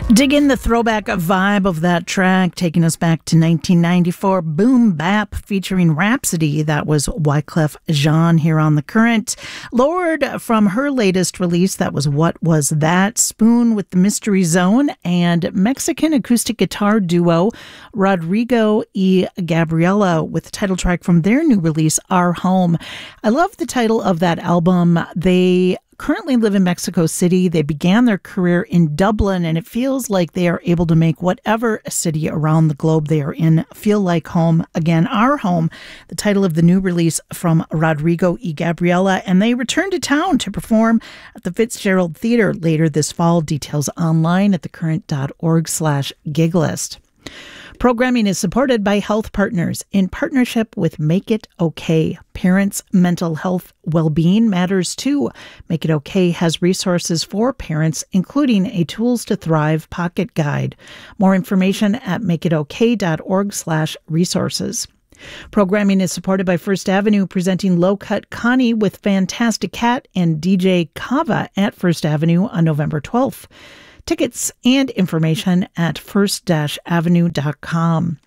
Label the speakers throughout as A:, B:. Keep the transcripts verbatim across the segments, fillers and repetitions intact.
A: Dig in the throwback vibe of that track, taking us back to nineteen ninety-four, Boom Bap featuring Rhapsody. That was Wyclef Jean here on The Current. Lorde from her latest release, that was What Was That? Spoon with The Mystery Zone, and Mexican acoustic guitar duo Rodrigo y Gabriela with the title track from their new release, Our Home. I love the title of that album. They currently live in Mexico City. They began their career in Dublin, and it feels like they are able to make whatever city around the globe they are in feel like home. Again, Our Home, the title of the new release from Rodrigo y Gabriela, and they return to town to perform at the Fitzgerald Theatre later this fall. Details online at thecurrent.org slash giglist. Programming is supported by Health Partners in partnership with Make It Okay. Parents' mental health well-being matters too. Make It Okay has resources for parents, including a Tools to Thrive pocket guide. More information at makeitokay.org slash resources. Programming is supported by First Avenue, presenting Low Cut Connie with Fantastic Cat and D J Kava at First Avenue on November twelfth. Tickets and information at first avenue dot com.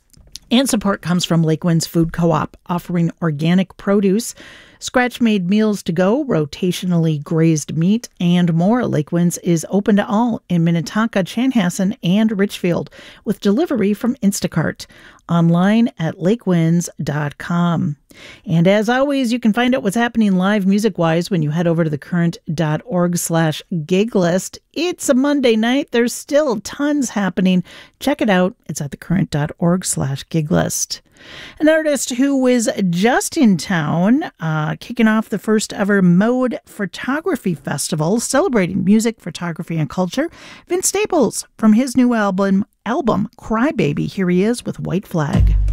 A: And support comes from Lake Winds Food Co-op, offering organic produce, scratch-made meals to go, rotationally grazed meat, and more. Lake Winds is open to all in Minnetonka, Chanhassen, and Richfield, with delivery from Instacart. Online at lake winds dot com. And as always, you can find out what's happening live music-wise when you head over to thecurrent.org slash giglist. It's a Monday night. There's still tons happening. Check it out. It's at thecurrent.org slash giglist. An artist who is just in town, uh, kicking off the first ever Mode Photography Festival, celebrating music, photography, and culture. Vince Staples from his new album, album Crybaby. Here he is with White Flag.